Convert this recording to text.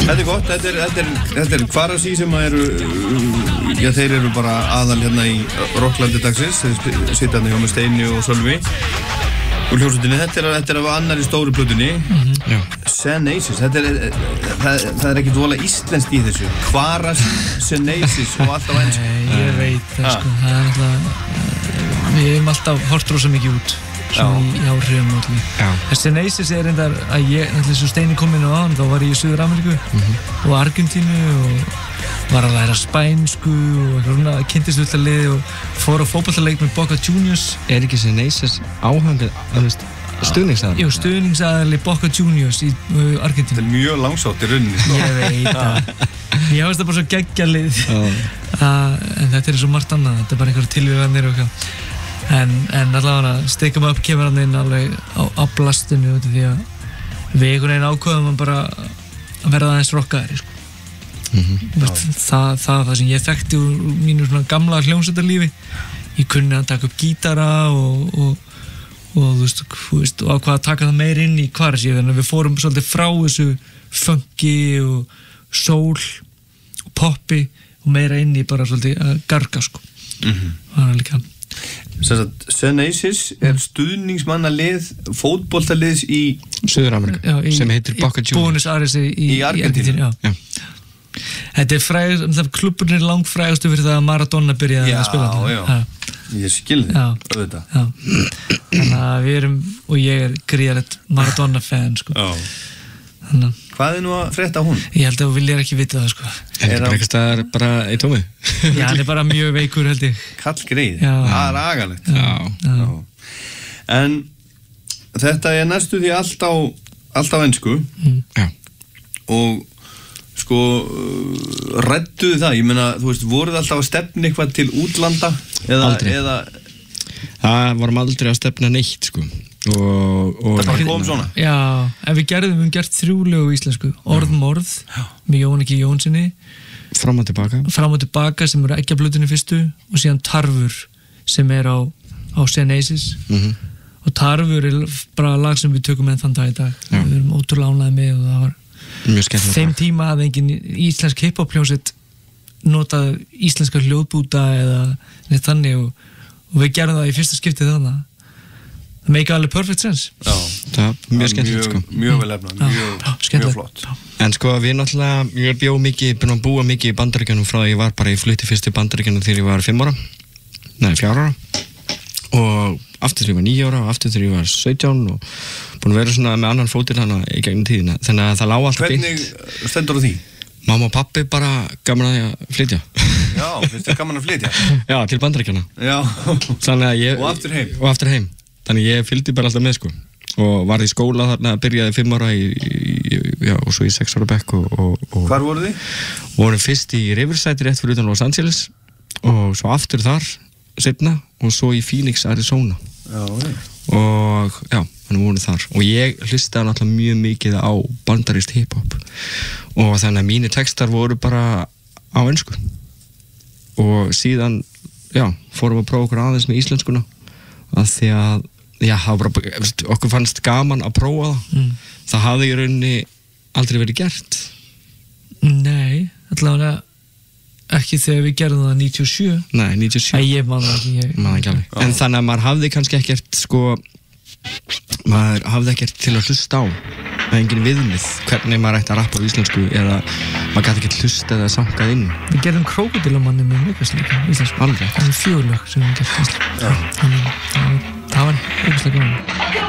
Þetta er gott, þetta er Kvarasi sem eru, já þeir eru bara aðal hérna í Rocklandi dagsins, þeir sitja hérna hjá með Steini og Sölvi og hljómsveitinni, þetta er af annari stóru plötunni, Senesis, það er ekkert vola íslenskt í þessu, Kvarasi, Senesis og allt á ensku. Nei, ég veit það sko, það er alltaf, við hefum alltaf hort rosa mikið út. Svona í áhrifum og allir. Senesis er reyndar að ég, náttúrulega svo Steini kom inn á þá var ég í Suður-Ameríku og Argentínu og var að læra spænsku og eitthvað svona, kynntist við alltaf liði og fór á fótboltaleik með Boca Juniors. Er ekki Senesis áhangið, stuðningsaðal? Jú, stuðningsaðal í Boca Juniors í Argentínu. Þetta er mjög langsótt í rauninni. Ég veit það. Ég veist það bara svo geggja lið. En þetta er svo margt annað, þetta er bara einhverjum tilvíðanir og eitthvað. En allavega Stick 'em Up kemur hann inn alveg á blastinu út af því að við einhvern veginn ákveðum að bara að verða aðeins rockaðari sko. Það sem ég þekkti úr mínu svona gamla hljómsveitarlífi. Ég kunni að taka upp gítara og þú veist og ákvað að taka það meir inn í Kvarasi, þannig að við fórum svolítið frá þessu funky og soul og poppi og meira inn í bara svolítið að garga sko. Það er líka Senesis er stuðningsmannalið fótboltaliðs í Suður-Ameríku sem heitir Boca Juniors. Buenos Aires í Argentínu. Þetta er frægast, klubburinn er langfrægastu fyrir það að Maradona byrjaði að spila þetta. Já. Ég skil þig, auðvitað. Þannig að við erum, og ég er gríðarlegt Maradona-fan, sko. Hvað er nú að frétta hún? Ég held að þú viljir ekki vita það, sko. Er þetta eitthvað staðar bara í tómi? Já, hann er bara mjög veikur, held ég. Kallgreið, það er agalegt. En þetta er næstu því allt á ensku. Og sko, rædduðu það? Ég meina, þú veist, voruð alltaf að stefna eitthvað til útlanda? Aldrei. Það vorum aldrei að stefna neitt, sko. Það bara kom svona? Já, en við höfum gert 3 lög á íslensku. Orð morð, með Jóniki Jónssoni. Fram og tilbaka sem eru ekki á plötunni fyrstu og síðan Tarfur sem er á Senesis. Og Tarfur er bara lag sem við tökum með þann dag í dag. Við erum ótrúlega ánægðir með og það var þeim tíma hafði engin íslensk hip-hop hljómsveit notað íslenska hljóðbúta eða neitt þannig og við gerum það í fyrsta skiptið þannig. Það make alveg perfect sense. Það er mjög skemmtilegt sko. Mjög vel efnað, mjög flott. En sko við náttúrulega, ég búið að búa mikið í Bandaríkjunum frá að ég var bara í flutti fyrst í Bandaríkjunum þegar ég var 4 ára og aftur þegar ég var 9 ára og aftur þegar ég var 17 og búin að vera svona með annan fótir hana í gegnum tíðina. Þannig að það lá allt beint. Hvernig stendur á því? Mamma og pappi bara gaman að flytja. Já, finnst þér gaman að flytja? Já, til Bandaríkjanna. Já. Og aftur heim? Og aftur heim. Þannig ég fylgdi bara alltaf með sko. Og var í skóla þarna, byrjaði 5 ára og svo í 6 ára bekk og hvar voru þið? Vorum fyrst í Riverside rétt fyrir utan Los Angeles og svo aftur þar seinna og svo í Phoenix, Arizona. Og já, þannig vorum þar og ég hlustaði náttúrulega mjög mikið á bandarískt hip-hop og þannig að mínir textar voru bara á ensku og síðan, já, fórum við að prófa okkur aðeins með íslenskuna að því að, já, okkur fannst gaman að prófa það hafði í rauninni aldrei verið gert. Nei, allavega ekki þegar við gerðum það 97. Nei, 97. Ég man það ekki. En þannig að maður hafði kannski ekkert sko, maður hafði ekkert til að hlusta á. Það er engin viðmið hvernig maður ætti að rappa á íslensku eða maður gæti ekkert hlusta eða sankað inn. Við gerðum Krókódílamanni með Mikasleika íslensku. Alveg. Það er 4 lög sem við gerðum íslensku. Það var Mikasleika.